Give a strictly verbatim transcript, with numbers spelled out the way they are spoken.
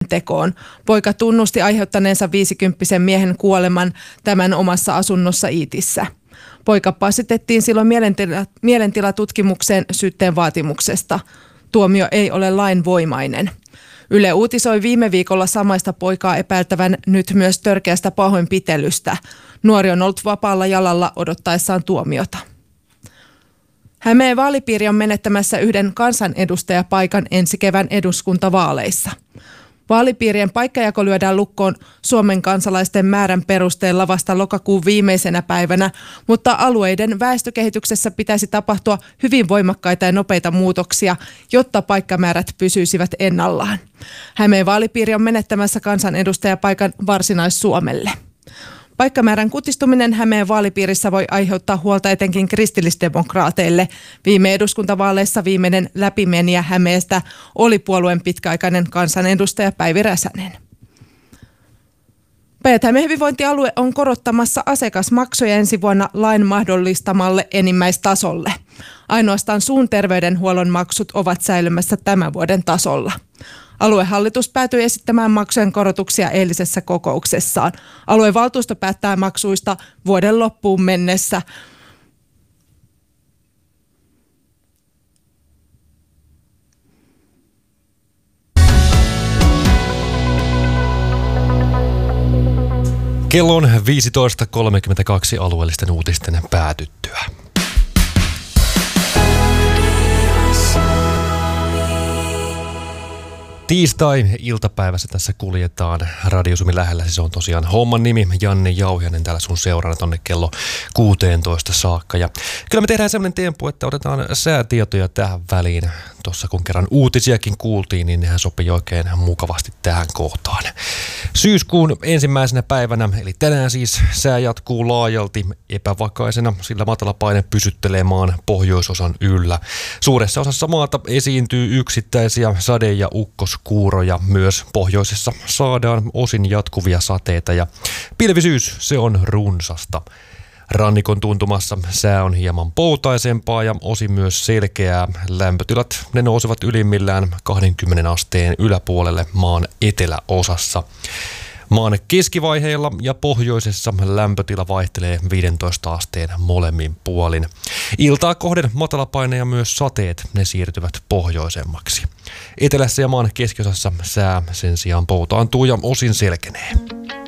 tekoon. Poika tunnusti aiheuttaneensa viisikymppisen miehen kuoleman tämän omassa asunnossa Iitissä. Poika passitettiin silloin mielentila, mielentilatutkimukseen syytteen vaatimuksesta. Tuomio ei ole lainvoimainen. Yle uutisoi viime viikolla samaista poikaa epäiltävän nyt myös törkeästä pahoinpitelystä. Nuori on ollut vapaalla jalalla odottaessaan tuomiota. Hämeen vaalipiiri on menettämässä yhden kansanedustajapaikan ensi kevään eduskuntavaaleissa. Vaalipiirien paikkajako lyödään lukkoon Suomen kansalaisten määrän perusteella vasta lokakuun viimeisenä päivänä, mutta alueiden väestökehityksessä pitäisi tapahtua hyvin voimakkaita ja nopeita muutoksia, jotta paikkamäärät pysyisivät ennallaan. Hämeen vaalipiiri on menettämässä kansanedustajapaikan Varsinais-Suomelle. Paikkamäärän kutistuminen Hämeen vaalipiirissä voi aiheuttaa huolta etenkin kristillisdemokraateille. Viime eduskuntavaaleissa viimeinen läpimenijä Hämeestä oli puolueen pitkäaikainen kansanedustaja Päivi Räsänen. Päijät-Hämeen hyvinvointialue on korottamassa asiakasmaksuja ensi vuonna lain mahdollistamalle enimmäistasolle. Ainoastaan suun terveydenhuollon maksut ovat säilymässä tämän vuoden tasolla. Aluehallitus päätyi esittämään maksujen korotuksia eilisessä kokouksessaan. Aluevaltuusto päättää maksuista vuoden loppuun mennessä. Kello on viisitoista kolmekymmentäkaksi alueellisten uutisten päätyttyä. Tiistai-iltapäivässä tässä kuljetaan Radio Suomi lähellä. Se on tosiaan homman nimi. Janne Jauhianen täällä sun seurana tonne kello kuusitoista saakka. Ja kyllä me tehdään sellainen tempo, että otetaan säätietoja tähän väliin. Tuossa kun kerran uutisiakin kuultiin, niin nehän sopii oikein mukavasti tähän kohtaan. Syyskuun ensimmäisenä päivänä, eli tänään siis, sää jatkuu laajalti epävakaisena, sillä matalapaine pysyttelee maan pohjoisosan yllä. Suuressa osassa maata esiintyy yksittäisiä sade- ja ukkoskuuroja. Myös pohjoisessa saadaan osin jatkuvia sateita ja pilvisyys, se on runsasta. Rannikon tuntumassa sää on hieman poutaisempaa ja osin myös selkeää. Lämpötilat ne nousevat ylimmillään kaksikymmentä asteen yläpuolelle maan eteläosassa. Maan keskivaiheilla ja pohjoisessa lämpötila vaihtelee viisitoista asteen molemmin puolin. Iltaa kohden matalapaine ja myös sateet ne siirtyvät pohjoisemmaksi. Etelässä ja maan keskiosassa sää sen sijaan poutaantuu ja osin selkenee.